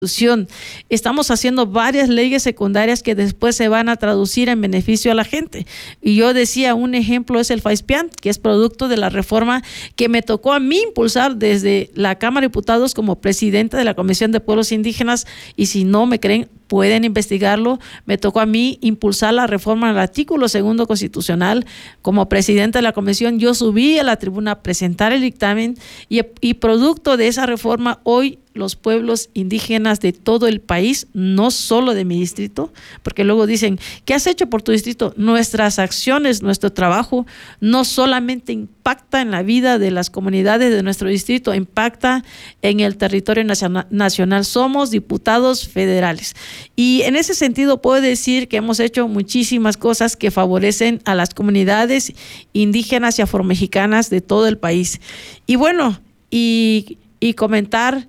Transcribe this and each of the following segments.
Estamos haciendo varias leyes secundarias que después se van a traducir en beneficio a la gente. Y yo decía, un ejemplo es el FAISPIAN, que es producto de la reforma que me tocó a mí impulsar desde la Cámara de Diputados como presidenta de la Comisión de Pueblos Indígenas, y si no me creen, pueden investigarlo. Me tocó a mí impulsar la reforma al artículo 2 constitucional. Como presidenta de la comisión, yo subí a la tribuna a presentar el dictamen y producto de esa reforma, hoy los pueblos indígenas de todo el país, no solo de mi distrito, porque luego dicen, ¿qué has hecho por tu distrito? Nuestras acciones, nuestro trabajo, no solamente impacta en la vida de las comunidades de nuestro distrito, impacta en el territorio nacional. Somos diputados federales. Y en ese sentido puedo decir que hemos hecho muchísimas cosas que favorecen a las comunidades indígenas y afromexicanas de todo el país. Y bueno, y comentar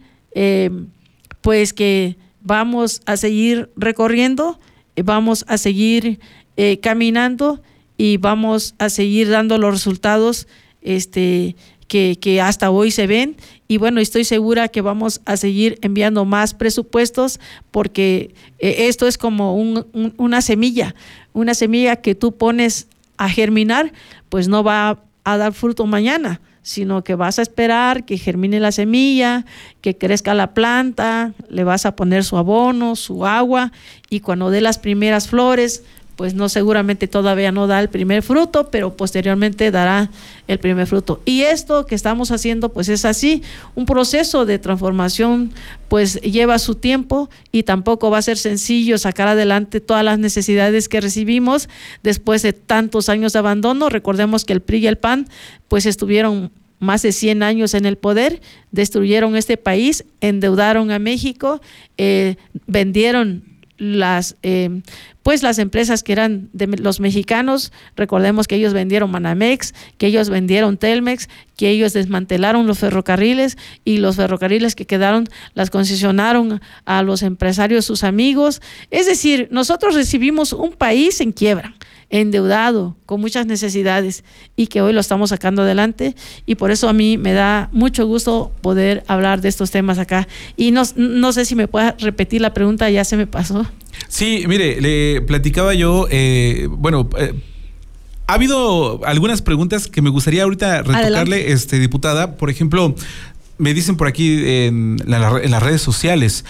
pues que vamos a seguir recorriendo, vamos a seguir caminando y vamos a seguir dando los resultados que hasta hoy se ven. Y bueno, estoy segura que vamos a seguir enviando más presupuestos, porque esto es como una semilla que tú pones a germinar, pues no va a dar fruto mañana, sino que vas a esperar que germine la semilla, que crezca la planta, le vas a poner su abono, su agua, y cuando dé las primeras flores, pues no, seguramente todavía no da el primer fruto, pero posteriormente dará el primer fruto. Y esto que estamos haciendo, pues es así, un proceso de transformación, pues lleva su tiempo, y tampoco va a ser sencillo sacar adelante todas las necesidades que recibimos después de tantos años de abandono. Recordemos que el PRI y el PAN, pues estuvieron más de 100 años en el poder, destruyeron este país, endeudaron a México, vendieron las empresas que eran de los mexicanos. Recordemos que ellos vendieron Banamex, que ellos vendieron Telmex, que ellos desmantelaron los ferrocarriles, y los ferrocarriles que quedaron las concesionaron a los empresarios, sus amigos. Es decir, nosotros recibimos un país en quiebra, endeudado, con muchas necesidades, y que hoy lo estamos sacando adelante, y por eso a mí me da mucho gusto poder hablar de estos temas acá. Y no sé si me puedes repetir la pregunta, ya se me pasó. Sí, mire, le platicaba yo, ha habido algunas preguntas que me gustaría ahorita retocarle, diputada. Por ejemplo, me dicen por aquí en las redes sociales,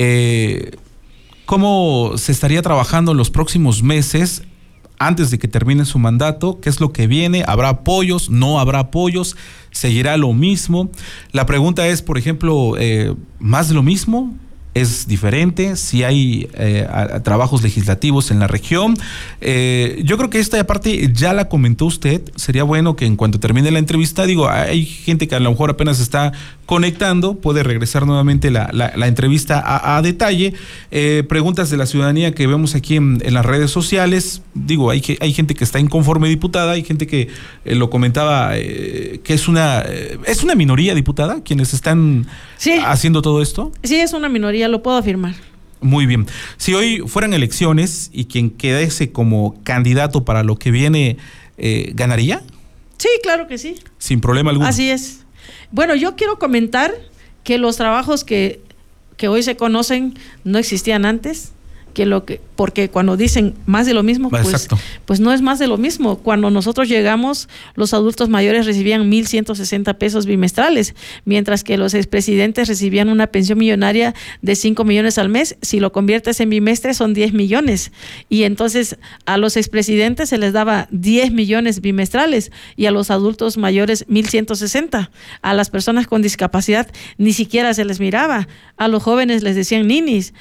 ¿cómo se estaría trabajando en los próximos meses antes de que termine su mandato? ¿Qué es lo que viene? ¿Habrá apoyos? ¿No habrá apoyos? ¿Seguirá lo mismo? La pregunta es, por ejemplo, ¿más de lo mismo? ¿Es diferente? Si hay trabajos legislativos en la región. Yo creo que esta parte ya la comentó usted. Sería bueno que en cuanto termine la entrevista, hay gente que a lo mejor apenas está conectando, puede regresar nuevamente la entrevista a detalle. Preguntas de la ciudadanía que vemos aquí en las redes sociales. Hay gente que está inconforme, diputada. Hay gente que lo comentaba, que es una minoría, diputada, quienes están haciendo todo esto. Sí, es una minoría, lo puedo afirmar. Muy bien. Si hoy fueran elecciones y quien quedase como candidato para lo que viene, ¿ganaría? Sí, claro que sí. Sin problema alguno. Así es. Bueno, yo quiero comentar que los trabajos que hoy se conocen no existían antes, porque cuando dicen más de lo mismo, pues no es más de lo mismo. Cuando nosotros llegamos, los adultos mayores recibían 1,160 pesos bimestrales, mientras que los expresidentes recibían una pensión millonaria de 5 millones al mes. Si lo conviertes en bimestre, son 10 millones. Y entonces a los expresidentes se les daba 10 millones bimestrales, y a los adultos mayores 1,160. A las personas con discapacidad ni siquiera se les miraba. A los jóvenes les decían ninis.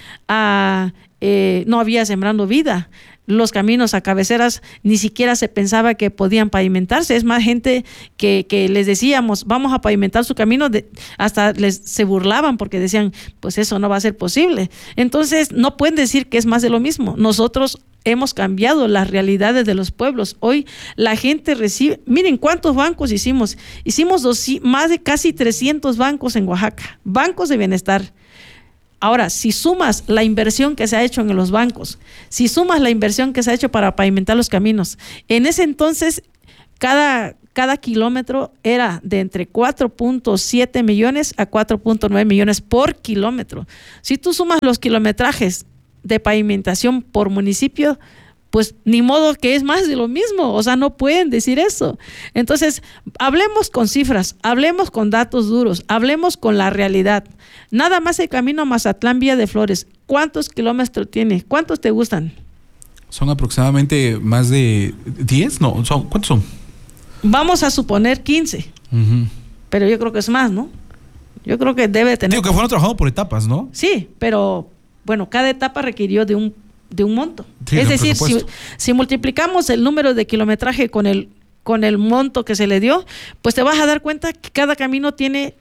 No había Sembrando Vida. Los caminos a cabeceras ni siquiera se pensaba que podían pavimentarse. Es más, gente que les decíamos, vamos a pavimentar su camino, hasta se burlaban porque decían, pues eso no va a ser posible. Entonces, no pueden decir que es más de lo mismo. Nosotros hemos cambiado las realidades de los pueblos. Hoy la gente recibe, miren cuántos bancos hicimos. Hicimos más de casi 300 bancos en Oaxaca, bancos de bienestar. Ahora, si sumas la inversión que se ha hecho en los bancos, si sumas la inversión que se ha hecho para pavimentar los caminos, en ese entonces cada cada kilómetro era de entre 4.7 millones a 4.9 millones por kilómetro. Si tú sumas los kilometrajes de pavimentación por municipio, pues ni modo que es más de lo mismo, o sea, no pueden decir eso. Entonces, hablemos con cifras, hablemos con datos duros, hablemos con la realidad. Nada más el camino a Mazatlán, Villa de Flores, ¿cuántos kilómetros tiene? ¿Cuántos te gustan? Son aproximadamente más de 10, no, ¿cuántos son? Vamos a suponer 15, pero yo creo que es más, ¿no? Yo creo que debe tener... Digo que fueron trabajando por etapas, ¿no? Sí, pero bueno, cada etapa requirió de un monto. Sí, es decir, si multiplicamos el número de kilometraje con el monto que se le dio, pues te vas a dar cuenta que cada camino tiene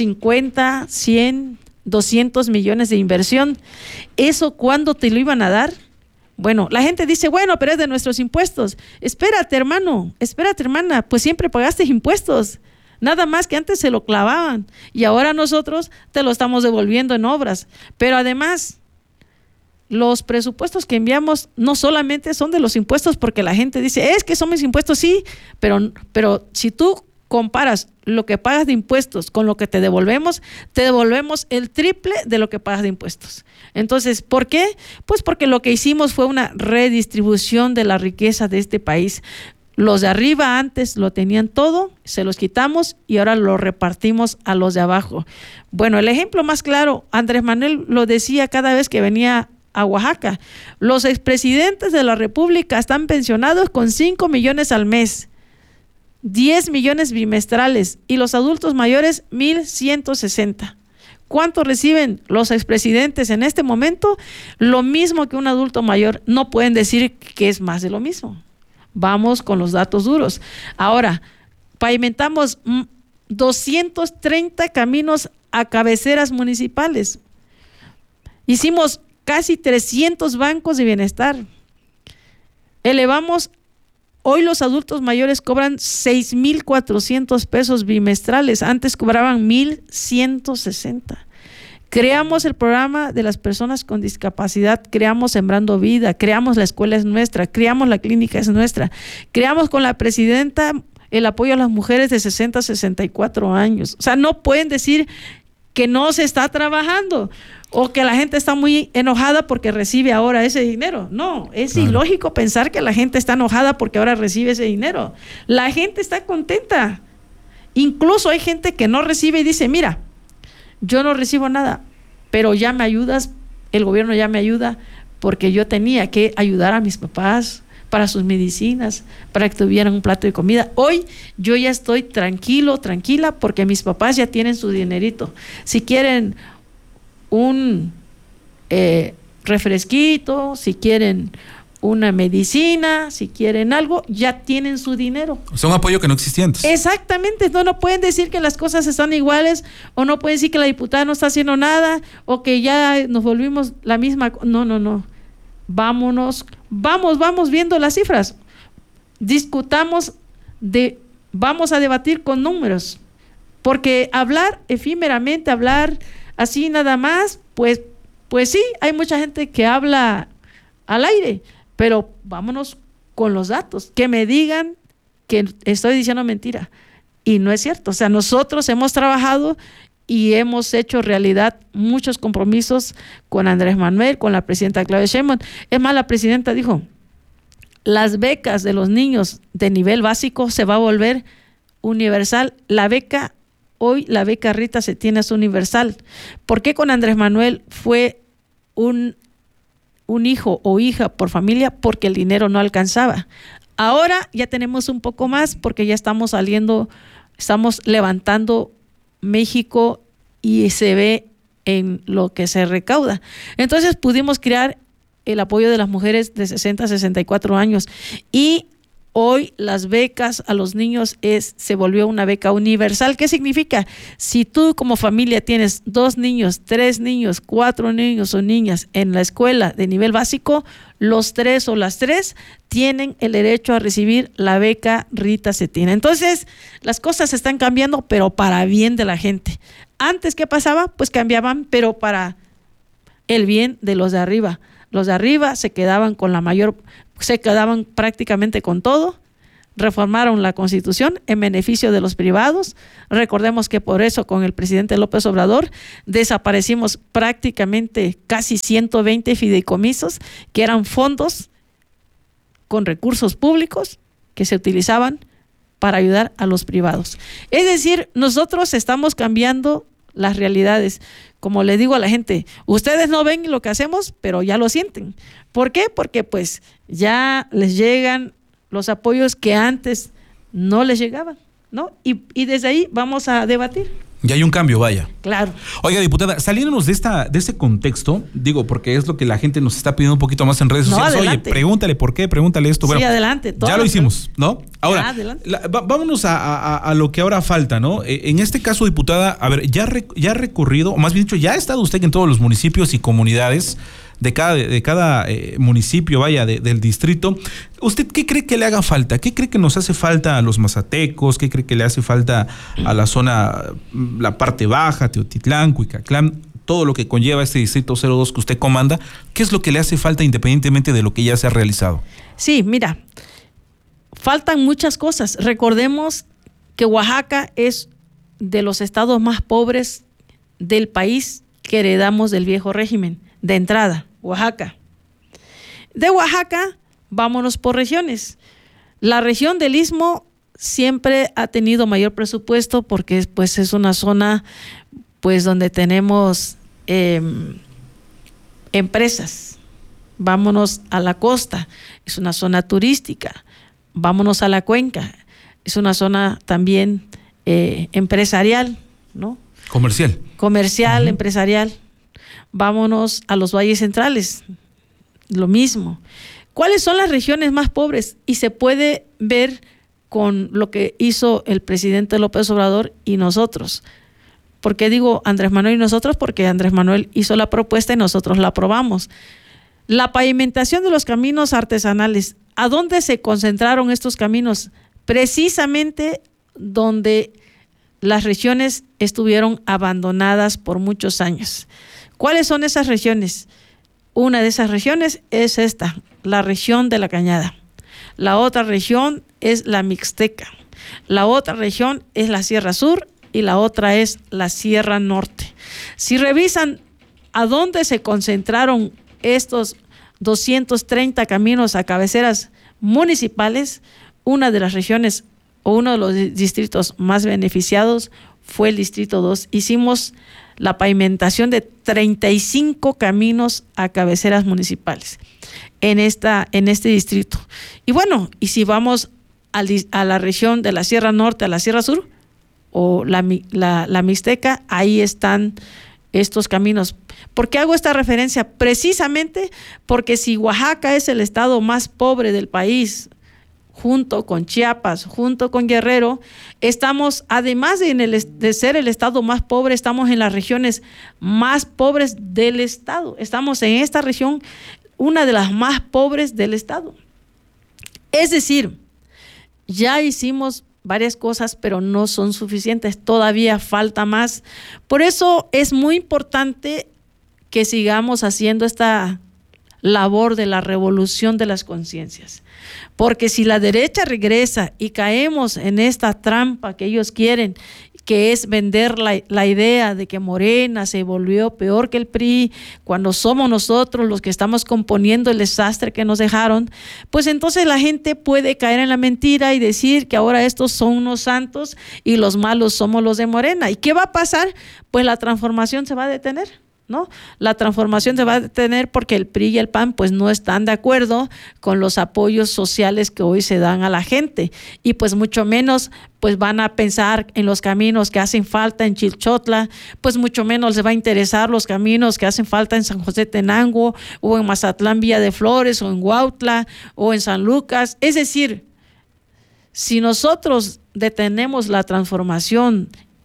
50, 100, 200 millones de inversión. ¿Eso cuándo te lo iban a dar? Bueno, la gente dice, bueno, pero es de nuestros impuestos. Espérate, hermano, espérate, hermana, pues siempre pagaste impuestos. Nada más que antes se lo clavaban y ahora nosotros te lo estamos devolviendo en obras. Pero además, los presupuestos que enviamos no solamente son de los impuestos, porque la gente dice, es que son mis impuestos, sí, pero si tú comparas lo que pagas de impuestos con lo que te devolvemos el triple de lo que pagas de impuestos. Entonces, ¿por qué? Pues porque lo que hicimos fue una redistribución de la riqueza de este país. Los de arriba antes lo tenían todo, se los quitamos y ahora lo repartimos a los de abajo. Bueno, el ejemplo más claro, Andrés Manuel lo decía cada vez que venía a Oaxaca, los expresidentes de la República están pensionados con 5 millones al mes, 10 millones bimestrales y los adultos mayores 1,160. ¿Cuánto reciben los expresidentes en este momento? Lo mismo que un adulto mayor. No pueden decir que es más de lo mismo. Vamos con los datos duros. Ahora, pavimentamos 230 caminos a cabeceras municipales. Hicimos casi 300 bancos de bienestar. Elevamos, hoy los adultos mayores cobran 6,400 pesos bimestrales, antes cobraban 1,160. Creamos el programa de las personas con discapacidad, creamos Sembrando Vida, creamos La Escuela es Nuestra, creamos La Clínica es Nuestra, creamos con la presidenta el apoyo a las mujeres de 60 a 64 años. O sea, no pueden decir que no se está trabajando o que la gente está muy enojada porque recibe ahora ese dinero. No, es ilógico pensar que la gente está enojada porque ahora recibe ese dinero. La gente está contenta. Incluso hay gente que no recibe y dice, mira, yo no recibo nada, pero ya me ayudas, el gobierno ya me ayuda porque yo tenía que ayudar a mis papás para sus medicinas, para que tuvieran un plato de comida. Hoy yo ya estoy tranquila, porque mis papás ya tienen su dinerito. Si quieren un refresquito, si quieren una medicina, si quieren algo, ya tienen su dinero. O sea, un apoyo que no existía antes. Exactamente, no pueden decir que las cosas están iguales, o no pueden decir que la diputada no está haciendo nada, o que ya nos volvimos la misma. No. Vámonos, vamos viendo las cifras. Discutamos vamos a debatir con números, porque hablar efímeramente, hablar así nada más, pues sí, hay mucha gente que habla al aire, pero vámonos con los datos, que me digan que estoy diciendo mentira, y no es cierto. O sea, nosotros hemos trabajado y hemos hecho realidad muchos compromisos con Andrés Manuel, con la presidenta Claudia Sheinbaum. Es más, la presidenta dijo, las becas de los niños de nivel básico se va a volver universal. Hoy la beca Rita Cetina es universal. ¿Por qué con Andrés Manuel fue un hijo o hija por familia? Porque el dinero no alcanzaba. Ahora ya tenemos un poco más porque ya estamos levantando México y se ve en lo que se recauda. Entonces pudimos crear el apoyo de las mujeres de 60 a 64 años y hoy las becas a los niños se volvió una beca universal. ¿Qué significa? Si tú como familia tienes 2 niños, 3 niños, 4 niños o niñas en la escuela de nivel básico, los 3 o las 3 tienen el derecho a recibir la beca Rita Cetina. Entonces, las cosas están cambiando, pero para bien de la gente. Antes, ¿qué pasaba? Pues cambiaban, pero para el bien de los de arriba. Los de arriba se quedaban prácticamente con todo. reformaron la Constitución en beneficio de los privados. Recordemos que por eso con el presidente López Obrador desaparecimos prácticamente casi 120 fideicomisos, que eran fondos con recursos públicos que se utilizaban para ayudar a los privados. Es decir, nosotros estamos cambiando las realidades. Como le digo a la gente, ustedes no ven lo que hacemos, pero ya lo sienten. ¿Por qué? Porque pues ya les llegan los apoyos que antes no les llegaban, ¿no? Y desde ahí vamos a debatir. Ya hay un cambio, vaya. Claro. Oiga, diputada, saliéndonos de este contexto, digo, porque es lo que la gente nos está pidiendo un poquito más en redes sociales. Adelante. Oye, pregúntale por qué, pregúntale esto. Sí, bueno, adelante. Ya lo hicimos, ¿no? Ahora, adelante. Vámonos a lo que ahora falta, ¿no? En este caso, diputada, a ver, ya ha recorrido, o más bien dicho, ya ha estado usted en todos los municipios y comunidades de cada municipio, vaya, del distrito. ¿Usted qué cree que le haga falta? ¿Qué cree que nos hace falta a los mazatecos? ¿Qué cree que le hace falta a la zona, la parte baja, Teotitlán, Cuicatlán, todo lo que conlleva este distrito 02 que usted comanda? ¿Qué es lo que le hace falta independientemente de lo que ya se ha realizado? Sí, mira, faltan muchas cosas. Recordemos que Oaxaca es de los estados más pobres del país que heredamos del viejo régimen. De entrada, Oaxaca. De Oaxaca, vámonos por regiones. La región del Istmo siempre ha tenido mayor presupuesto porque pues es una zona pues donde tenemos empresas. Vámonos a la costa, es una zona turística. Vámonos a la cuenca, es una zona también empresarial, ¿no? Comercial, empresarial. Vámonos a los valles centrales, lo mismo. ¿Cuáles son las regiones más pobres? Y se puede ver con lo que hizo el presidente López Obrador y nosotros. ¿Por qué digo Andrés Manuel y nosotros? Porque Andrés Manuel hizo la propuesta y nosotros la aprobamos. La pavimentación de los caminos artesanales. ¿A dónde se concentraron estos caminos? Precisamente donde las regiones estuvieron abandonadas por muchos años. ¿Cuáles son esas regiones? Una de esas regiones es esta, la región de la Cañada. La otra región es la Mixteca. La otra región es la Sierra Sur y la otra es la Sierra Norte. Si revisan a dónde se concentraron estos 230 caminos a cabeceras municipales, una de las regiones o uno de los distritos más beneficiados fue el Distrito 2. Hicimos la pavimentación de 35 caminos a cabeceras municipales en este distrito. Y bueno, y si vamos a la región de la Sierra Norte, a la Sierra Sur o la Mixteca, ahí están estos caminos. ¿Por qué hago esta referencia? Precisamente porque si Oaxaca es el estado más pobre del país, junto con Chiapas, junto con Guerrero, estamos, además de ser el estado más pobre, estamos en las regiones más pobres del estado. Estamos en esta región, una de las más pobres del estado. Es decir, ya hicimos varias cosas, pero no son suficientes, todavía falta más. Por eso es muy importante que sigamos haciendo esta labor de la revolución de las conciencias. Porque si la derecha regresa y caemos en esta trampa que ellos quieren, que es vender la idea de que Morena se volvió peor que el PRI, cuando somos nosotros los que estamos componiendo el desastre que nos dejaron, pues entonces la gente puede caer en la mentira y decir que ahora estos son unos santos y los malos somos los de Morena. ¿Y qué va a pasar? Pues la transformación se va a detener, ¿no? La transformación se va a detener porque el PRI y el PAN pues no están de acuerdo con los apoyos sociales que hoy se dan a la gente y pues mucho menos pues van a pensar en los caminos que hacen falta en Chilchotla, pues mucho menos les va a interesar los caminos que hacen falta en San José Tenango o en Mazatlán Villa de Flores o en Huautla o en San Lucas. Es decir, si nosotros detenemos la transformación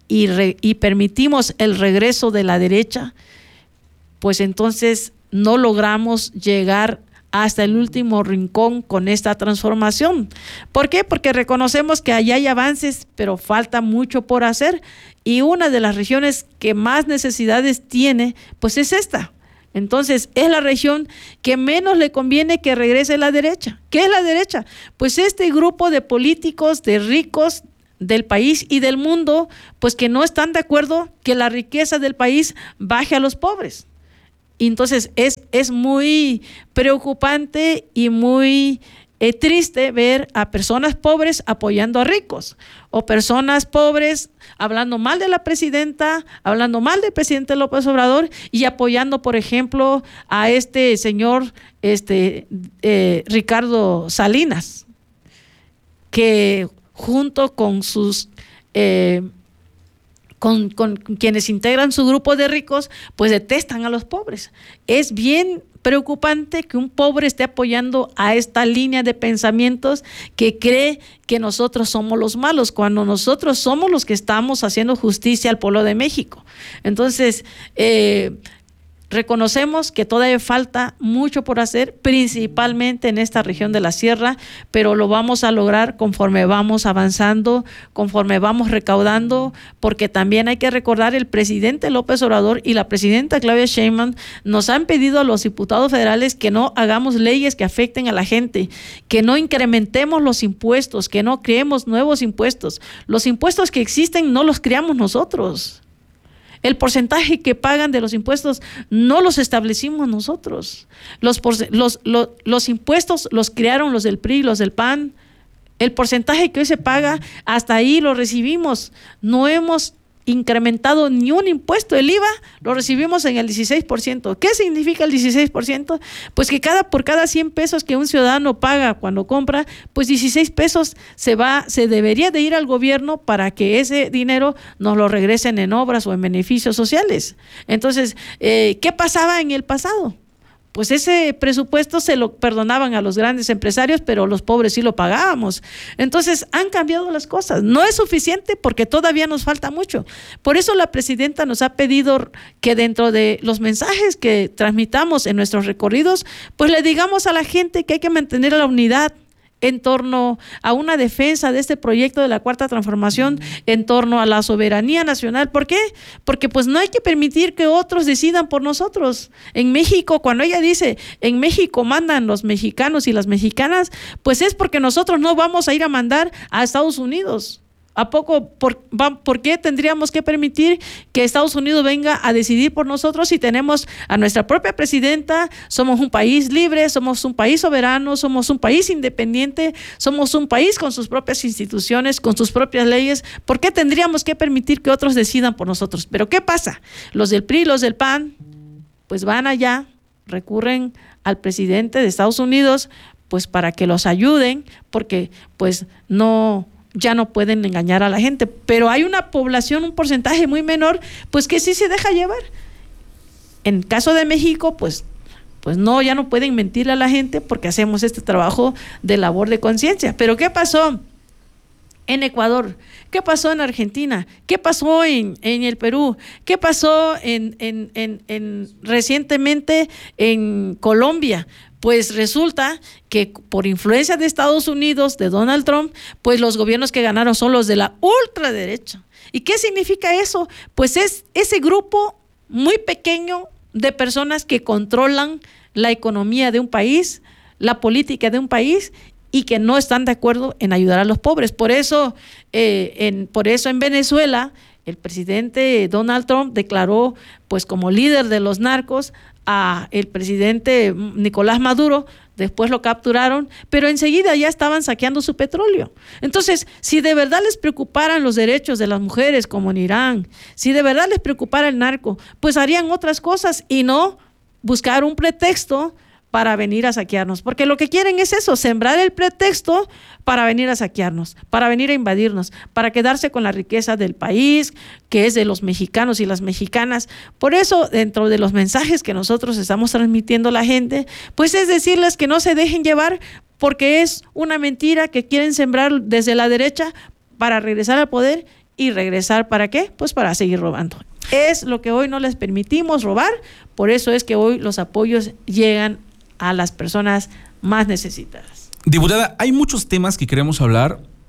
y permitimos el regreso de la derecha, pues entonces no logramos llegar hasta el último rincón con esta transformación. ¿Por qué? Porque reconocemos que allá hay avances, pero falta mucho por hacer y una de las regiones que más necesidades tiene, pues es esta, Entonces, es la región que menos le conviene que regrese la derecha. ¿Qué es la derecha? Pues este grupo de políticos, de ricos del país y del mundo, pues que no están de acuerdo que la riqueza del país baje a los pobres. Y entonces, es muy preocupante y muy triste ver a personas pobres apoyando a ricos, o personas pobres hablando mal de la presidenta, hablando mal del presidente López Obrador y apoyando, por ejemplo, a este señor Ricardo Salinas, que junto con sus con quienes integran su grupo de ricos, pues detestan a los pobres. Es bien preocupante que un pobre esté apoyando a esta línea de pensamientos que cree que nosotros somos los malos, cuando nosotros somos los que estamos haciendo justicia al pueblo de México. Entonces, reconocemos que todavía falta mucho por hacer, principalmente en esta región de la sierra, pero lo vamos a lograr conforme vamos avanzando, conforme vamos recaudando, porque también hay que recordar, el presidente López Obrador y la presidenta Claudia Sheinbaum nos han pedido a los diputados federales que no hagamos leyes que afecten a la gente, que no incrementemos los impuestos, que no creemos nuevos impuestos. Los impuestos que existen no los creamos nosotros. El porcentaje que pagan de los impuestos no los establecimos nosotros. Los impuestos los crearon los del PRI, los del PAN. El porcentaje que hoy se paga, hasta ahí lo recibimos. No hemos incrementado ni un impuesto. El IVA lo recibimos en el 16%. ¿Qué significa el 16%? Pues que por cada 100 pesos que un ciudadano paga cuando compra, pues 16 pesos se debería de ir al gobierno para que ese dinero nos lo regresen en obras o en beneficios sociales. Entonces, ¿qué pasaba en el pasado? Pues ese presupuesto se lo perdonaban a los grandes empresarios, pero los pobres sí lo pagábamos. Entonces, han cambiado las cosas. No es suficiente porque todavía nos falta mucho. Por eso la presidenta nos ha pedido que dentro de los mensajes que transmitamos en nuestros recorridos, pues le digamos a la gente que hay que mantener la unidad en torno a una defensa de este proyecto de la Cuarta Transformación, en torno a la soberanía nacional. ¿Por qué? Porque pues no hay que permitir que otros decidan por nosotros. En México, cuando ella dice, en México mandan los mexicanos y las mexicanas, pues es porque nosotros no vamos a ir a mandar a Estados Unidos. ¿A poco? ¿Por qué tendríamos que permitir que Estados Unidos venga a decidir por nosotros si tenemos a nuestra propia presidenta? Somos un país libre, somos un país soberano, somos un país independiente, somos un país con sus propias instituciones, con sus propias leyes. ¿Por qué tendríamos que permitir que otros decidan por nosotros? Pero ¿qué pasa? Los del PRI, los del PAN, pues van allá, recurren al presidente de Estados Unidos, pues para que los ayuden, porque pues ya no pueden engañar a la gente, pero hay una población, un porcentaje muy menor, pues que sí se deja llevar. En caso de México, pues no, ya no pueden mentirle a la gente porque hacemos este trabajo de labor de conciencia. Pero ¿qué pasó en Ecuador? ¿Qué pasó en Argentina? ¿Qué pasó en el Perú? ¿Qué pasó recientemente en Colombia? Pues resulta que por influencia de Estados Unidos, de Donald Trump, pues los gobiernos que ganaron son los de la ultraderecha. ¿Y qué significa eso? Pues es ese grupo muy pequeño de personas que controlan la economía de un país, la política de un país, y que no están de acuerdo en ayudar a los pobres. Por eso en Venezuela el presidente Donald Trump declaró pues como líder de los narcos a el presidente Nicolás Maduro. Después lo capturaron, pero enseguida ya estaban saqueando su petróleo. Entonces, si de verdad les preocuparan los derechos de las mujeres como en Irán, si de verdad les preocupara el narco, pues harían otras cosas y no buscar un pretexto para venir a saquearnos, porque lo que quieren es eso, sembrar el pretexto para venir a saquearnos, para venir a invadirnos, para quedarse con la riqueza del país, que es de los mexicanos y las mexicanas. Por eso, dentro de los mensajes que nosotros estamos transmitiendo a la gente, pues es decirles que no se dejen llevar, porque es una mentira que quieren sembrar desde la derecha para regresar al poder. ¿Y regresar para qué? Pues para seguir robando. Es lo que hoy no les permitimos robar, por eso es que hoy los apoyos llegan a las personas más necesitadas. Diputada, hay muchos temas que queremos hablar.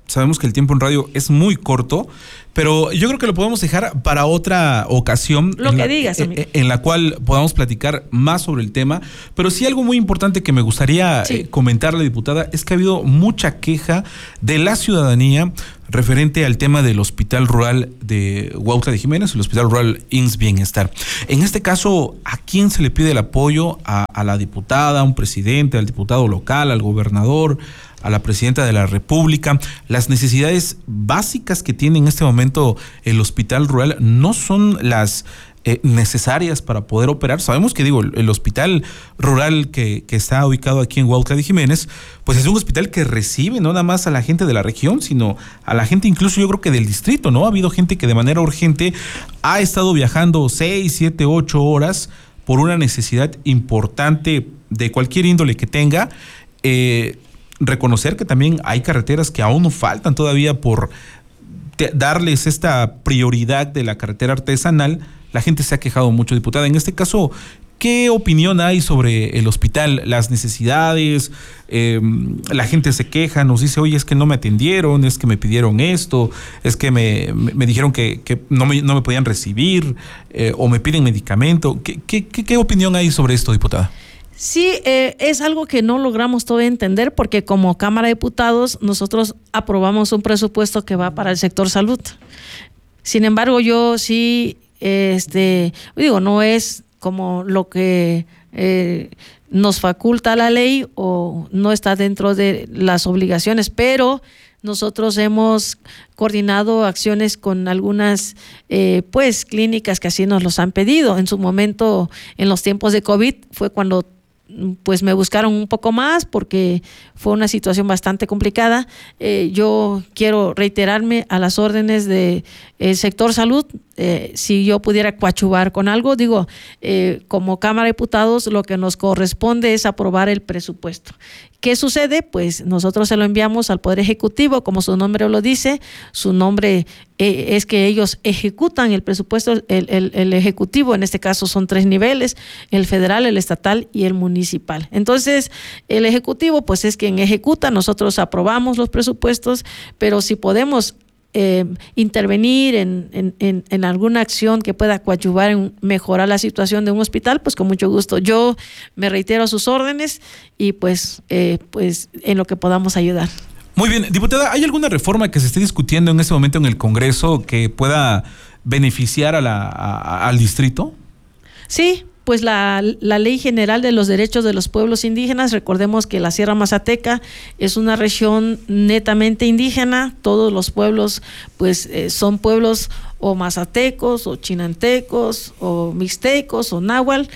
Sabemos que el tiempo en radio es muy corto, pero yo creo que lo podemos dejar para otra ocasión. Lo que digas, amigo. En la cual podamos platicar más sobre el tema. Pero sí, algo muy importante que me gustaría comentarle, diputada, es que ha habido mucha queja de la ciudadanía referente al tema del Hospital Rural de Huautla de Jiménez, el Hospital Rural IMSS Bienestar. En este caso, ¿a quién se le pide el apoyo? ¿A la diputada, a un presidente, al diputado local, al gobernador, a la presidenta de la República? Las necesidades básicas que tiene en este momento el Hospital Rural no son las necesarias para poder operar. Sabemos que, el Hospital Rural que está ubicado aquí en Huautla de Jiménez, pues es un hospital que recibe no nada más a la gente de la región, sino a la gente incluso yo creo que del distrito, ¿no? Ha habido gente que de manera urgente ha estado viajando 6, 7, 8 horas por una necesidad importante de cualquier índole que tenga. Reconocer que también hay carreteras que aún no faltan todavía por darles esta prioridad de la carretera artesanal. La gente se ha quejado mucho, diputada. En este caso, ¿qué opinión hay sobre el hospital? Las necesidades, la gente se queja, nos dice, oye, es que no me atendieron, es que me pidieron esto, es que me dijeron que no me podían recibir, o me piden medicamento. ¿Qué opinión hay sobre esto, diputada? Sí, es algo que no logramos todavía entender, porque como Cámara de Diputados nosotros aprobamos un presupuesto que va para el sector salud. Sin embargo, yo sí, no es como lo que nos faculta la ley o no está dentro de las obligaciones, pero nosotros hemos coordinado acciones con algunas clínicas que así nos los han pedido. En su momento, en los tiempos de COVID, fue cuando pues me buscaron un poco más porque fue una situación bastante complicada. Yo quiero reiterarme a las órdenes del sector salud. Si yo pudiera coadyuvar con algo, como Cámara de Diputados, lo que nos corresponde es aprobar el presupuesto. ¿Qué sucede? Pues nosotros se lo enviamos al Poder Ejecutivo, como su nombre lo dice. Su nombre es que ellos ejecutan el presupuesto. El Ejecutivo, en este caso, son 3 niveles: el federal, el estatal y el municipal. Entonces, el Ejecutivo pues es quien ejecuta. Nosotros aprobamos los presupuestos, pero si podemos intervenir en alguna acción que pueda coadyuvar en mejorar la situación de un hospital, pues con mucho gusto. Yo me reitero a sus órdenes y pues en lo que podamos ayudar. Muy bien, diputada, ¿hay alguna reforma que se esté discutiendo en este momento en el Congreso que pueda beneficiar al distrito? Sí. Pues la Ley General de los Derechos de los Pueblos Indígenas. Recordemos que la Sierra Mazateca es una región netamente indígena. Todos los pueblos pues son pueblos o mazatecos o chinantecos o mixtecos o náhuatl.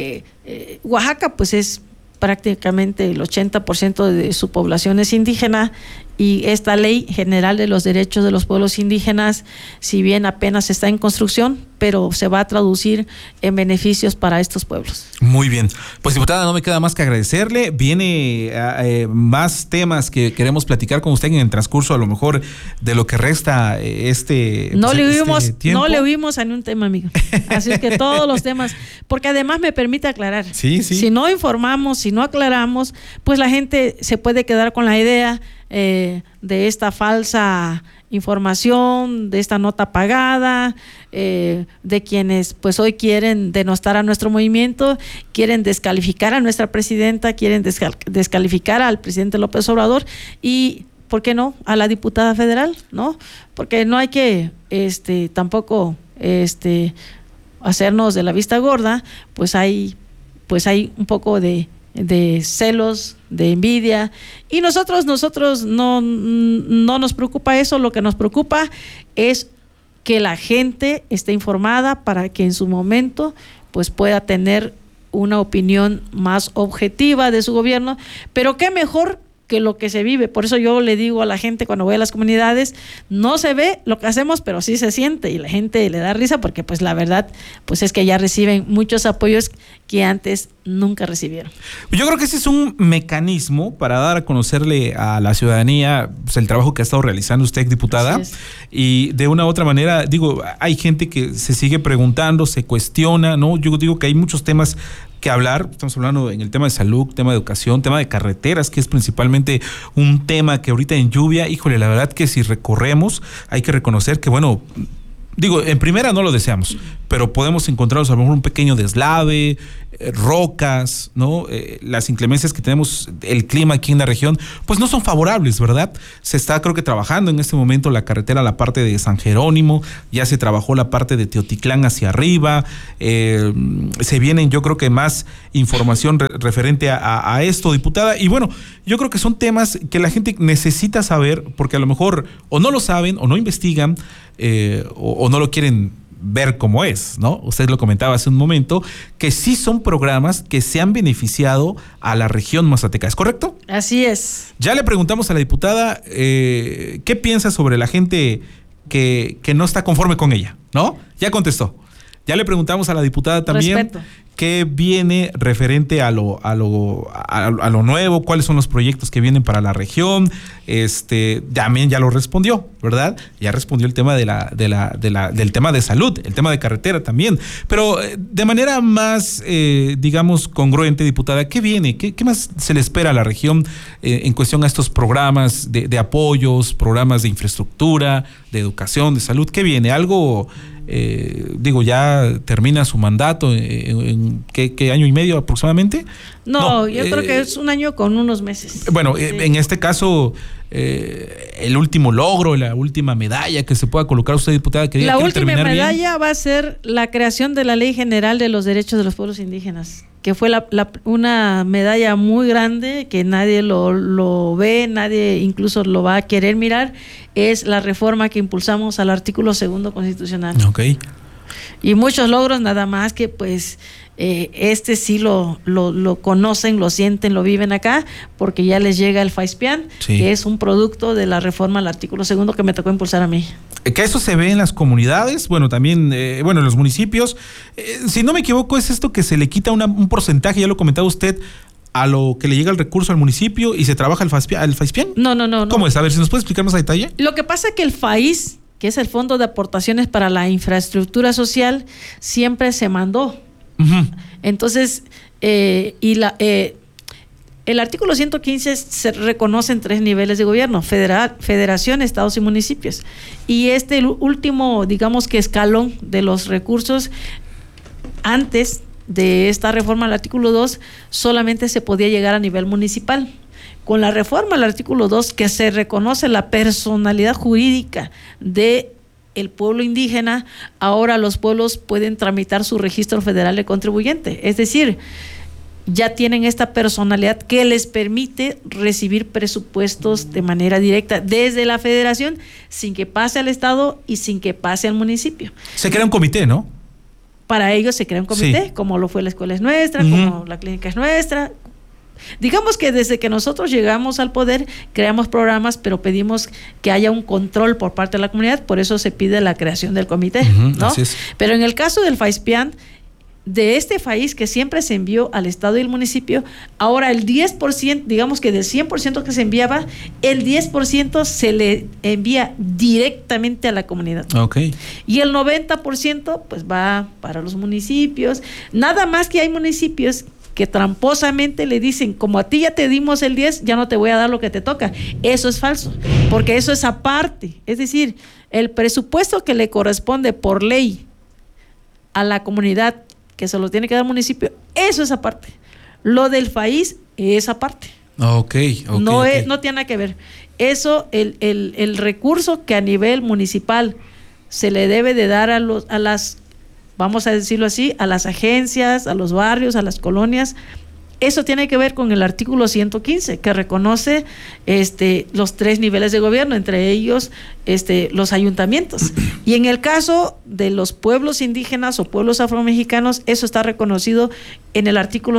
Oaxaca pues es prácticamente el 80% de su población es indígena, y esta Ley General de los Derechos de los Pueblos Indígenas, si bien apenas está en construcción, pero se va a traducir en beneficios para estos pueblos. Muy bien. Pues, diputada, no me queda más que agradecerle. Viene más temas que queremos platicar con usted en el transcurso, a lo mejor, de lo que resta No le huimos a ningún tema, amigo. Así es que todos los temas, porque además me permite aclarar. Sí. Si no informamos, si no aclaramos, pues la gente se puede quedar con la idea de esta falsa información, de esta nota pagada, de quienes pues hoy quieren denostar a nuestro movimiento, quieren descalificar a nuestra presidenta, quieren descalificar al presidente López Obrador y, ¿por qué no?, a la diputada federal, ¿no? Porque no hay que tampoco hacernos de la vista gorda. Pues hay un poco de celos, de envidia, y nosotros no nos preocupa eso. Lo que nos preocupa es que la gente esté informada para que en su momento pues pueda tener una opinión más objetiva de su gobierno. Pero qué mejor que lo que se vive. Por eso yo le digo a la gente cuando voy a las comunidades, no se ve lo que hacemos, pero sí se siente, y la gente le da risa porque pues la verdad pues es que ya reciben muchos apoyos que antes nunca recibieron. Yo creo que ese es un mecanismo para dar a conocerle a la ciudadanía pues, el trabajo que ha estado realizando usted, diputada, y de una u otra manera, hay gente que se sigue preguntando, se cuestiona, ¿no? Yo digo que hay muchos temas que hablar. Estamos hablando en el tema de salud, tema de educación, tema de carreteras, que es principalmente un tema que ahorita en lluvia, híjole, la verdad que si recorremos, hay que reconocer que, bueno, digo, en primera no lo deseamos, pero podemos encontrarnos a lo mejor un pequeño deslave, rocas, ¿no? Las inclemencias que tenemos, el clima aquí en la región, pues no son favorables, ¿verdad? Se está, creo que, trabajando en este momento la carretera, la parte de San Jerónimo, ya se trabajó la parte de Teotitlán hacia arriba, se vienen, yo creo que más información referente a esto, diputada, y bueno, yo creo que son temas que la gente necesita saber, porque a lo mejor o no lo saben, o no investigan, o no lo quieren ver cómo es, ¿no? Usted lo comentaba hace un momento, que sí son programas que se han beneficiado a la región mazateca, ¿es correcto? Así es. Ya le preguntamos a la diputada qué piensa sobre la gente que no está conforme con ella, ¿no? Ya contestó. Ya le preguntamos a la diputada también. Respeto. ¿Qué viene referente a lo nuevo? ¿Cuáles son los proyectos que vienen para la región? También ya lo respondió, ¿verdad? Ya respondió el tema del tema de salud, el tema de carretera también. Pero de manera más, digamos, congruente, diputada, ¿qué viene? ¿Qué más se le espera a la región en cuestión a estos programas de apoyos, programas de infraestructura, de educación, de salud? ¿Qué viene? Algo... ya termina su mandato en ¿qué año y medio aproximadamente? No, yo creo que es un año con unos meses. Bueno, sí. En este caso, el último logro, la última medalla que se pueda colocar usted, diputada, que la última medalla bien. Va a ser la creación de la Ley General de los Derechos de los Pueblos Indígenas, que fue una medalla muy grande, que nadie lo ve, nadie incluso lo va a querer mirar. Es la reforma que impulsamos al artículo 2 constitucional. Okay. Y muchos logros, nada más que pues sí lo conocen, lo sienten, lo viven acá, porque ya les llega el FAISPIAN, sí, que es un producto de la reforma al artículo 2 que me tocó impulsar a mí. Que eso se ve en las comunidades, bueno, también, en los municipios. Si no me equivoco, es esto que se le quita un porcentaje, ya lo comentaba usted, a lo que le llega el recurso al municipio y se trabaja el FAISPIAN. No. ¿Cómo es? A ver, si nos puede explicar más a detalle. Lo que pasa es que el FAIS, que es el Fondo de Aportaciones para la Infraestructura Social, siempre se mandó. Uh-huh. Entonces, el artículo 115 se reconoce en 3 niveles de gobierno: federación, estados y municipios. Y el último, digamos que escalón de los recursos, antes de esta reforma al artículo 2, solamente se podía llegar a nivel municipal. Con la reforma al artículo 2, que se reconoce la personalidad jurídica de el pueblo indígena, ahora los pueblos pueden tramitar su registro federal de contribuyente. Es decir, ya tienen esta personalidad que les permite recibir presupuestos de manera directa desde la federación, sin que pase al estado y sin que pase al municipio. Se crea un comité, ¿no? Para ellos se crea un comité, sí, como lo fue la escuela es nuestra, uh-huh, como la clínica es nuestra. Digamos que desde que nosotros llegamos al poder, creamos programas, pero pedimos que haya un control por parte de la comunidad, por eso se pide la creación del comité, uh-huh, ¿no? Así es. Pero en el caso del FAISPIAN, de este FAIS que siempre se envió al estado y el municipio, ahora el 10%, digamos que del 100% que se enviaba, el 10% se le envía directamente a la comunidad. Okay. Y el 90% pues va para los municipios. Nada más que hay municipios que tramposamente le dicen, como a ti ya te dimos el 10, ya no te voy a dar lo que te toca. Eso es falso, porque eso es aparte. Es decir, el presupuesto que le corresponde por ley a la comunidad, que se lo tiene que dar el municipio, eso es aparte. Lo del FAIS es aparte. Okay, no tiene nada que ver. Eso, el recurso que a nivel municipal se le debe de dar a las, vamos a decirlo así, a las agencias, a los barrios, a las colonias, eso tiene que ver con el artículo 115, que reconoce los 3 niveles de gobierno, entre ellos los ayuntamientos. Y en el caso de los pueblos indígenas o pueblos afromexicanos, eso está reconocido en el artículo